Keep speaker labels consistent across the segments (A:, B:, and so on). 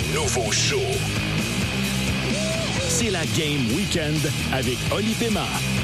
A: nouveau show. C'est la Game Weekend avec Oli Pema.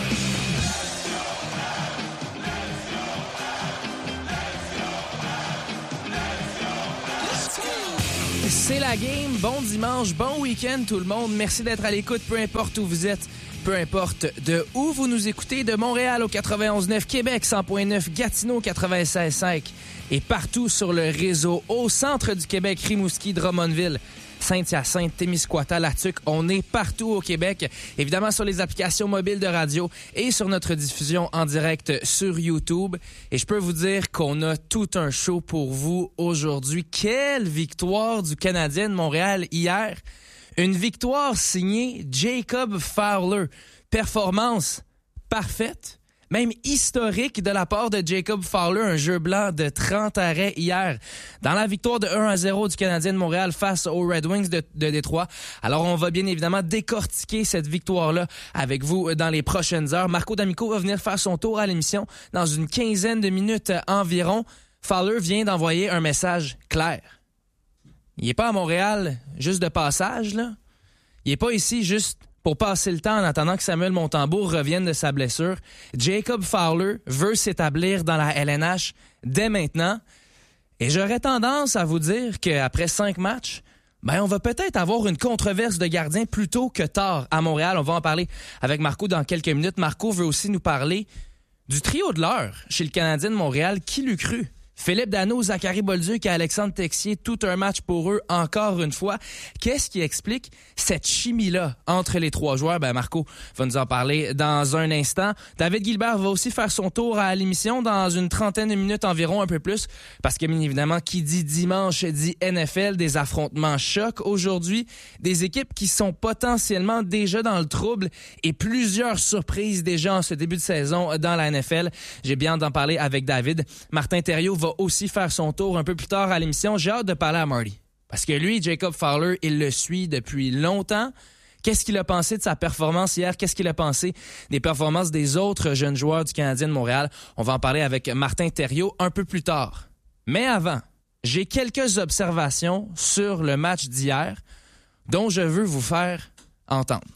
B: C'est la game. Bon dimanche, bon week-end tout le monde. Merci d'être à l'écoute, peu importe où vous êtes, peu importe de où vous nous écoutez, de Montréal au 91.9, Québec 100.9, Gatineau 96.5 et partout sur le réseau au centre du Québec, Rimouski, Drummondville, Saint-Hyacinthe, Témiscouata, Latuc. On est partout au Québec, évidemment sur les applications mobiles de radio et sur notre diffusion en direct sur YouTube. Et je peux vous dire qu'on a tout un show pour vous aujourd'hui. Quelle victoire du Canadien de Montréal hier! Une victoire signée Jacob Fowler. Performance parfaite, même historique de la part de Jacob Fowler, un jeu blanc de 30 arrêts hier dans la victoire de 1-0 du Canadien de Montréal face aux Red Wings de Détroit. Alors, on va bien évidemment décortiquer cette victoire-là avec vous dans les prochaines heures. Marco D'Amico va venir faire son tour à l'émission dans une quinzaine de minutes environ. Fowler vient d'envoyer un message clair. Il est pas à Montréal juste de passage, là. Il est pas ici juste pour passer le temps en attendant que Samuel Montembeault revienne de sa blessure. Jacob Fowler veut s'établir dans la LNH dès maintenant. Et j'aurais tendance à vous dire qu'après 5 matchs, on va peut-être avoir une controverse de gardien plus tôt que tard à Montréal. On va en parler avec Marco dans quelques minutes. Marco veut aussi nous parler du trio de l'heure chez le Canadien de Montréal. Qui l'eût cru? Philippe Danault, Zachary Bolduc et Alexandre Texier, tout un match pour eux, encore une fois. Qu'est-ce qui explique cette chimie-là entre les trois joueurs? Marco va nous en parler dans un instant. David Gilbert va aussi faire son tour à l'émission dans une trentaine de minutes environ, un peu plus, parce que bien évidemment, qui dit dimanche dit NFL, des affrontements chocs aujourd'hui, des équipes qui sont potentiellement déjà dans le trouble et plusieurs surprises déjà en ce début de saison dans la NFL. J'ai bien hâte d'en parler avec David. Martin Thériault va aussi faire son tour un peu plus tard à l'émission. J'ai hâte de parler à Marty. Parce que lui, Jacob Fowler, il le suit depuis longtemps. Qu'est-ce qu'il a pensé de sa performance hier? Qu'est-ce qu'il a pensé des performances des autres jeunes joueurs du Canadien de Montréal? On va en parler avec Martin Thériault un peu plus tard. Mais avant, j'ai quelques observations sur le match d'hier dont je veux vous faire entendre.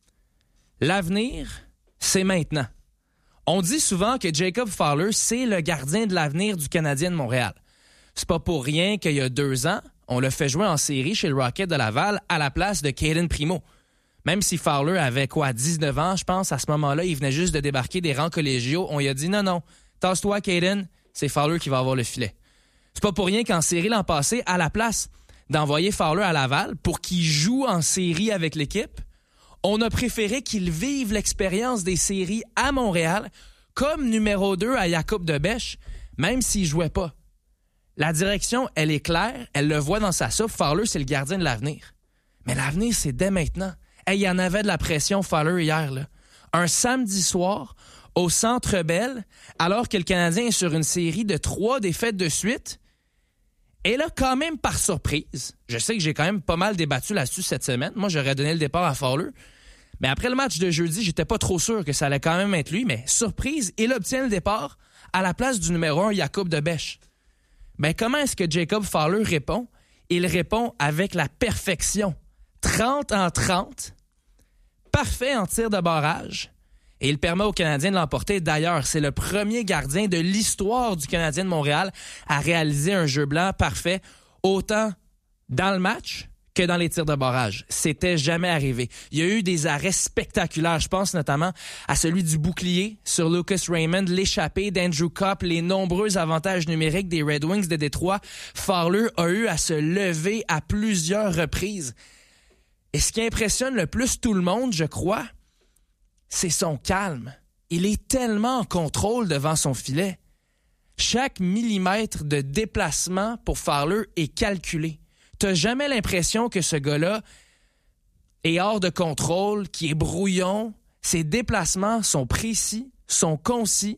B: L'avenir, c'est maintenant. On dit souvent que Jacob Fowler, c'est le gardien de l'avenir du Canadien de Montréal. C'est pas pour rien qu'il y a 2 ans, on l'a fait jouer en série chez le Rocket de Laval à la place de Caden Primo. Même si Fowler avait 19 ans, je pense, à ce moment-là, il venait juste de débarquer des rangs collégiaux, on lui a dit non, tasse-toi Caden, c'est Fowler qui va avoir le filet. C'est pas pour rien qu'en série l'an passé, à la place d'envoyer Fowler à Laval pour qu'il joue en série avec l'équipe, on a préféré qu'il vive l'expérience des séries à Montréal comme numéro 2 à Jakub de Bech, même s'il jouait pas. La direction, elle est claire, elle le voit dans sa soupe. Fowler, c'est le gardien de l'avenir. Mais l'avenir, c'est dès maintenant. Il y en avait de la pression, Fowler, hier, là. Un samedi soir, au Centre Bell, alors que le Canadien est sur une série de 3 défaites de suite. Et là, quand même, par surprise, je sais que j'ai quand même pas mal débattu là-dessus cette semaine. Moi, j'aurais donné le départ à Fowler. Mais après le match de jeudi, j'étais pas trop sûr que ça allait quand même être lui. Mais surprise, il obtient le départ à la place du numéro 1, Jakub de Bech. Comment est-ce que Jacob Fowler répond? Il répond avec la perfection. 30 en 30, parfait en tir de barrage. Et il permet aux Canadiens de l'emporter. D'ailleurs, c'est le premier gardien de l'histoire du Canadien de Montréal à réaliser un jeu blanc parfait, autant dans le match que dans les tirs de barrage. C'était jamais arrivé. Il y a eu des arrêts spectaculaires. Je pense notamment à celui du bouclier sur Lucas Raymond, l'échappée d'Andrew Copp, les nombreux avantages numériques des Red Wings de Détroit. Fowler a eu à se lever à plusieurs reprises. Et ce qui impressionne le plus tout le monde, je crois, c'est son calme. Il est tellement en contrôle devant son filet. Chaque millimètre de déplacement pour Fowler est calculé. T'as jamais l'impression que ce gars-là est hors de contrôle, qu'il est brouillon. Ses déplacements sont précis, sont concis.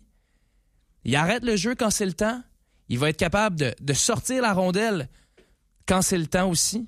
B: Il arrête le jeu quand c'est le temps. Il va être capable de sortir la rondelle quand c'est le temps aussi.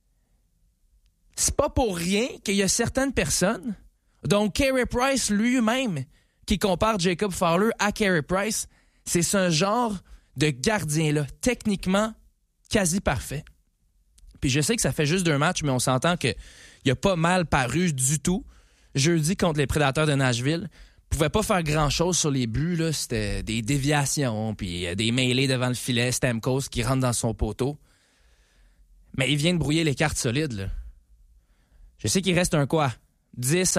B: C'est pas pour rien qu'il y a certaines personnes, dont Carey Price lui-même, qui compare Jacob Fowler à Carey Price. C'est ce genre de gardien-là, techniquement quasi parfait. Puis je sais que ça fait juste 2 matchs, mais on s'entend qu'il a pas mal paru du tout. Jeudi contre les Prédateurs de Nashville, pouvait pas faire grand-chose sur les buts. Là. C'était des déviations, puis des mêlées devant le filet, Stamkos qui rentre dans son poteau. Mais il vient de brouiller les cartes solides. Là. Je sais qu'il reste 10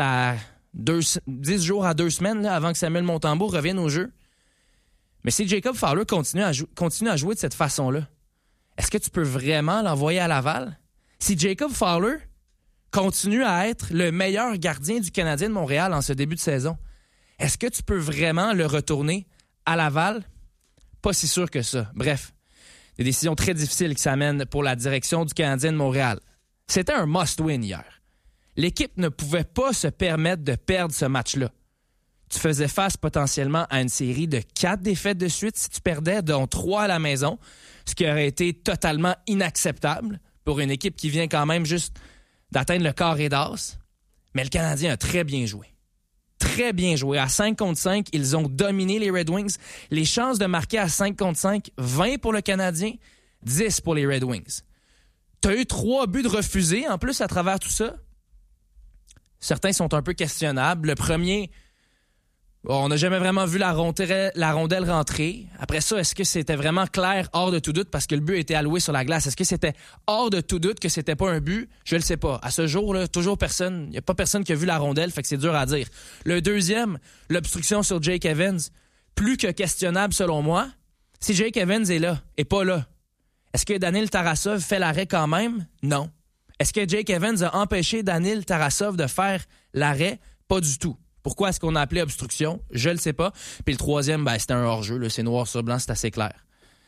B: jours à 2 semaines là, avant que Samuel Montembeault revienne au jeu. Mais si Jacob Fowler continue à jouer de cette façon-là, est-ce que tu peux vraiment l'envoyer à Laval? Si Jacob Fowler continue à être le meilleur gardien du Canadien de Montréal en ce début de saison, est-ce que tu peux vraiment le retourner à Laval? Pas si sûr que ça. Bref, des décisions très difficiles qui s'amènent pour la direction du Canadien de Montréal. C'était un must-win hier. L'équipe ne pouvait pas se permettre de perdre ce match-là. Tu faisais face potentiellement à une série de 4 défaites de suite si tu perdais, dont 3 à la maison, ce qui aurait été totalement inacceptable pour une équipe qui vient quand même juste d'atteindre le carré d'as. Mais le Canadien a très bien joué. Très bien joué. À 5 contre 5, ils ont dominé les Red Wings. Les chances de marquer à 5 contre 5, 20 pour le Canadien, 10 pour les Red Wings. Tu as eu 3 buts de refusés en plus à travers tout ça. Certains sont un peu questionnables. Le premier, on n'a jamais vraiment vu la rondelle rentrer. Après ça, est-ce que c'était vraiment clair, hors de tout doute, parce que le but était alloué sur la glace? Est-ce que c'était hors de tout doute que c'était pas un but? Je le sais pas. À ce jour, là, toujours personne. Il n'y a pas personne qui a vu la rondelle, fait que c'est dur à dire. Le deuxième, l'obstruction sur Jake Evans, plus que questionnable selon moi. Si Jake Evans est pas là, est-ce que Daniil Tarasov fait l'arrêt quand même? Non. Est-ce que Jake Evans a empêché Daniil Tarasov de faire l'arrêt? Pas du tout. Pourquoi est-ce qu'on a appelé obstruction? Je le sais pas. Puis le troisième, c'était un hors-jeu. Là. C'est noir sur blanc, c'est assez clair.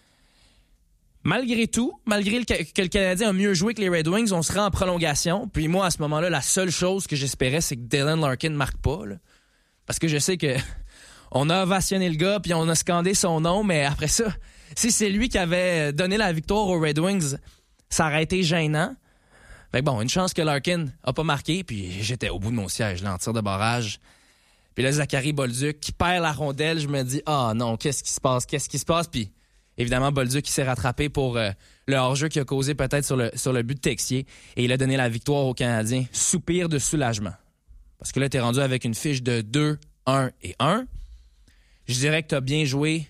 B: Malgré tout, malgré que le Canadien a mieux joué que les Red Wings, on se rend en prolongation. Puis moi, à ce moment-là, la seule chose que j'espérais, c'est que Dylan Larkin ne marque pas. Là. Parce que je sais que on a ovationné le gars, puis on a scandé son nom, mais après ça, si c'est lui qui avait donné la victoire aux Red Wings, ça aurait été gênant. Fait que bon, une chance que Larkin a pas marqué, puis j'étais au bout de mon siège, là, en tir de barrage. Puis là, Zachary Bolduc qui perd la rondelle, je me dis « Ah non, qu'est-ce qui se passe? » Puis évidemment, Bolduc qui s'est rattrapé pour le hors-jeu qui a causé peut-être sur le but de Texier. Et il a donné la victoire aux Canadiens. Soupir de soulagement. Parce que là, t'es rendu avec une fiche de 2, 1 et 1. Je dirais que t'as bien joué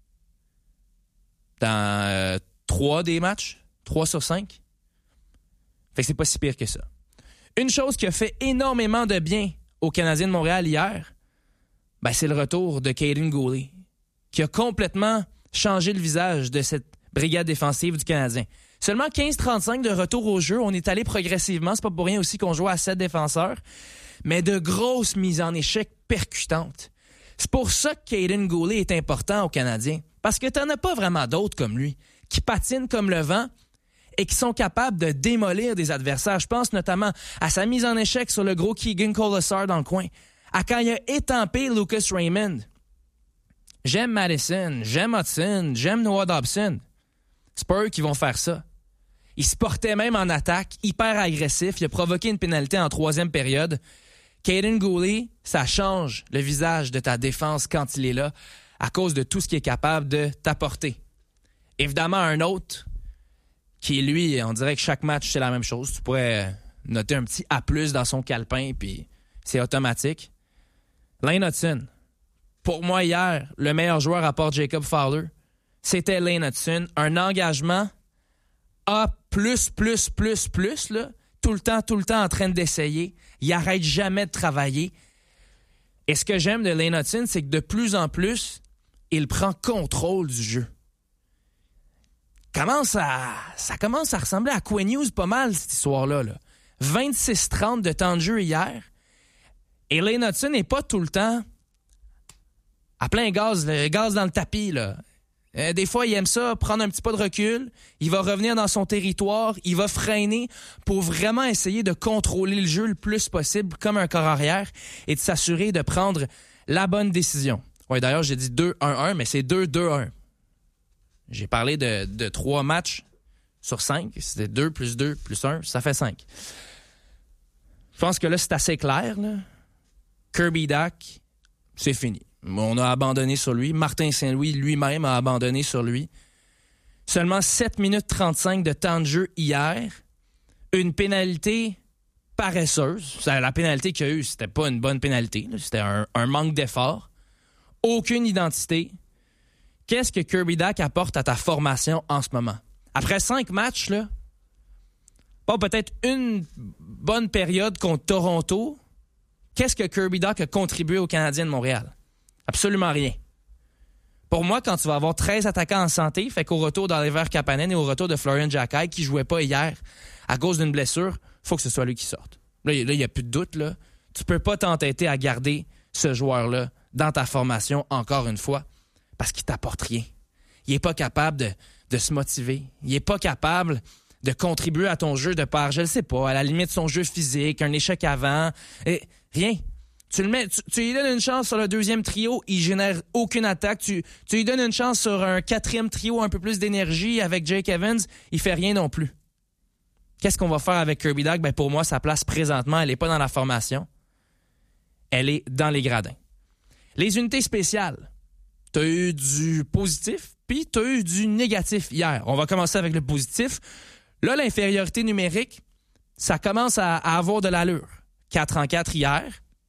B: dans 3 des matchs. 3 sur 5. Fait que c'est pas si pire que ça. Une chose qui a fait énormément de bien aux Canadiens de Montréal hier, c'est le retour de Kaiden Guhle, qui a complètement changé le visage de cette brigade défensive du Canadien. Seulement 15-35 de retour au jeu. On est allé progressivement. C'est pas pour rien aussi qu'on joue à 7 défenseurs. Mais de grosses mises en échec percutantes. C'est pour ça que Kaiden Guhle est important aux Canadiens. Parce que t'en as pas vraiment d'autres comme lui, qui patinent comme le vent et qui sont capables de démolir des adversaires. Je pense notamment à sa mise en échec sur le gros Keegan Kolesar dans le coin, à quand il a étampé Lucas Raymond. J'aime Madison, j'aime Hudson, j'aime Noah Dobson. C'est pas eux qui vont faire ça. Il se portait même en attaque, hyper agressif. Il a provoqué une pénalité en 3e période. Kaiden Guhle, ça change le visage de ta défense quand il est là, à cause de tout ce qu'il est capable de t'apporter. Évidemment, un autre qui, lui, on dirait que chaque match, c'est la même chose. Tu pourrais noter un petit A+ dans son calepin, puis c'est automatique. Lane Hutson. Pour moi, hier, le meilleur joueur à part Jacob Fowler, c'était Lane Hutson. Un engagement A++++, là, tout le temps en train d'essayer. Il arrête jamais de travailler. Et ce que j'aime de Lane Hutson, c'est que de plus en plus, il prend contrôle du jeu. Ça commence à ressembler à Quinn Hughes pas mal, cette histoire-là. Là. 26-30 de temps de jeu hier. Et Lane Hutson n'est pas tout le temps à plein gaz dans le tapis. Là. Des fois, il aime ça, prendre un petit pas de recul. Il va revenir dans son territoire. Il va freiner pour vraiment essayer de contrôler le jeu le plus possible comme un corps arrière et de s'assurer de prendre la bonne décision. Ouais, d'ailleurs, j'ai dit 2-1-1, mais c'est 2-2-1. J'ai parlé de 3 matchs sur 5. C'était 2 plus 2 plus 1, ça fait 5. Je pense que là, c'est assez clair. Là. Kirby Dach, c'est fini. On a abandonné sur lui. Martin Saint-Louis lui-même a abandonné sur lui. Seulement 7 minutes 35 de temps de jeu hier. une pénalité paresseuse. La pénalité qu'il y a eu, c'était pas une bonne pénalité. Là. C'était un manque d'effort. Aucune identité. Qu'est-ce que Kirby Dach apporte à ta formation en ce moment? Après 5 matchs, là, pas peut-être une bonne période contre Toronto, qu'est-ce que Kirby Dach a contribué aux Canadiens de Montréal? Absolument rien. Pour moi, quand tu vas avoir 13 attaquants en santé, fait qu'au retour d'Oliver Kapanen et au retour de Florian Jacquet, qui jouait pas hier à cause d'une blessure, faut que ce soit lui qui sorte. Là, il n'y a plus de doute. Là. Tu peux pas t'entêter à garder ce joueur-là dans ta formation, encore une fois, parce qu'il t'apporte rien. Il est pas capable de se motiver. Il est pas capable de contribuer à ton jeu de par, je le sais pas, à la limite son jeu physique, un échec avant. Et rien. Tu lui donnes une chance sur le deuxième trio, il génère aucune attaque. Tu lui donnes une chance sur un quatrième trio, un peu plus d'énergie avec Jake Evans, il fait rien non plus. Qu'est-ce qu'on va faire avec Kirby Dach? Ben pour moi, sa place présentement, elle n'est pas dans la formation. Elle est dans les gradins. Les unités spéciales. Tu as eu du positif, puis tu as eu du négatif hier. On va commencer avec le positif. Là, l'infériorité numérique, ça commence à avoir de l'allure. 4-4 hier.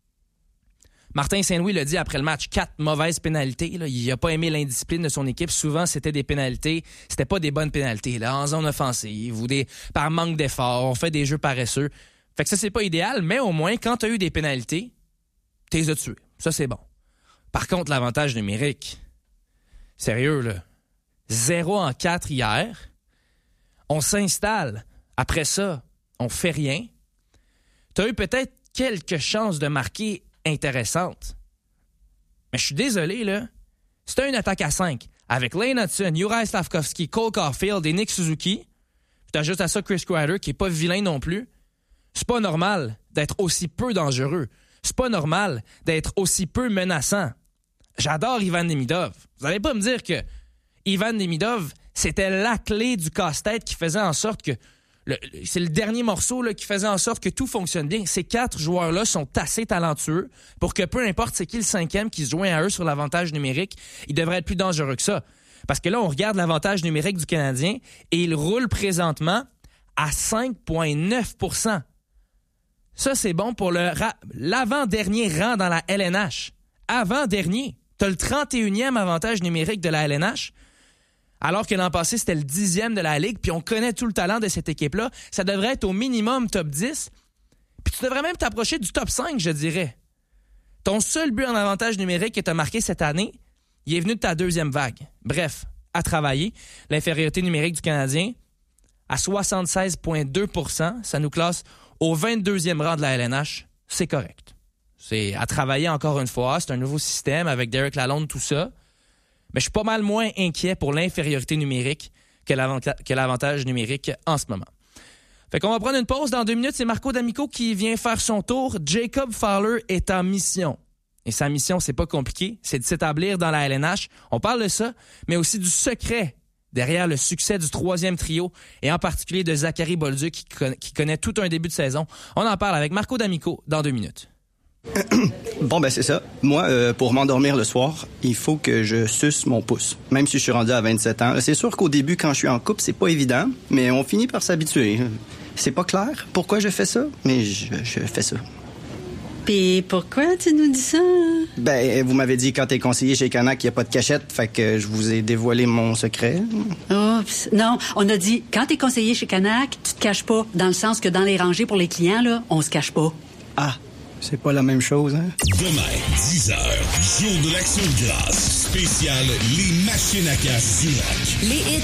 B: Martin Saint-Louis l'a dit après le match, 4 mauvaises pénalités. Là. Il n'a pas aimé l'indiscipline de son équipe. Souvent, c'était des pénalités. C'était pas des bonnes pénalités. Là, en zone offensive ou par manque d'effort. On fait des jeux paresseux. Fait que ça, c'est pas idéal, mais au moins, quand tu as eu des pénalités, tu les as tués. Ça, c'est bon. Par contre, l'avantage numérique, sérieux, là, 0-4 hier. On s'installe. Après ça, on fait rien. Tu as eu peut-être quelques chances de marquer intéressantes. Mais je suis désolé, là. C'était une attaque à 5 avec Lane Hudson, Juraj Slafkovský, Cole Caulfield et Nick Suzuki. Tu ajoutes à ça Chris Kreider, qui est pas vilain non plus. C'est pas normal d'être aussi peu dangereux. C'est pas normal d'être aussi peu menaçant. J'adore Ivan Demidov. Vous allez pas me dire que Ivan Demidov, c'était la clé du casse-tête qui faisait en sorte que c'est le dernier morceau là, qui faisait en sorte que tout fonctionne bien. Ces 4 joueurs-là sont assez talentueux pour que peu importe c'est qui le 5e qui se joint à eux sur l'avantage numérique, il devrait être plus dangereux que ça. Parce que là, on regarde l'avantage numérique du Canadien et il roule présentement à 5,9 %. Ça, c'est bon pour l'avant-dernier rang dans la LNH. Avant-dernier. T'as le 31e avantage numérique de la LNH. Alors que l'an passé, c'était le 10e de la Ligue, puis on connaît tout le talent de cette équipe-là. Ça devrait être au minimum top 10. Puis tu devrais même t'approcher du top 5, je dirais. Ton seul but en avantage numérique que tu as marqué cette année, il est venu de ta deuxième vague. Bref, à travailler. L'infériorité numérique du Canadien, à 76,2 %, ça nous classe au 22e rang de la LNH. C'est correct. C'est à travailler encore une fois. C'est un nouveau système avec Derek Lalonde, tout ça. Mais je suis pas mal moins inquiet pour l'infériorité numérique que l'avantage numérique en ce moment. Fait qu'on va prendre une pause. Dans 2 minutes, c'est Marco D'Amico qui vient faire son tour. Jacob Fowler est en mission. Et sa mission, c'est pas compliqué. C'est de s'établir dans la LNH. On parle de ça, mais aussi du secret derrière le succès du 3e trio et en particulier de Zachary Bolduc qui connaît tout un début de saison. On en parle avec Marco D'Amico dans 2 minutes.
C: Bon, ben c'est ça. Moi, pour m'endormir le soir, il faut que je suce mon pouce. Même si je suis rendu à 27 ans. C'est sûr qu'au début, quand je suis en couple, c'est pas évident, mais on finit par s'habituer. C'est pas clair pourquoi je fais ça, mais je fais ça.
D: Puis pourquoi tu nous dis ça?
C: Ben, vous m'avez dit quand t'es conseiller chez Canac qu'il n'y a pas de cachette, fait que je vous ai dévoilé mon secret.
D: Oups. Non, on a dit quand t'es conseiller chez Canac, tu te caches pas, dans le sens que dans les rangées pour les clients, là, on se cache pas.
C: Ah, c'est pas la même chose, hein?
A: Demain, 10h, jour de l'Action de grâce. Spécial Les Machines à cash du rock.
E: Les hits